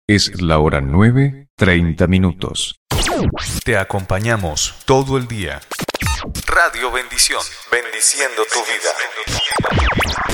Es la hora 9:30. Te acompañamos todo el día. Radio Bendición, bendiciendo tu vida.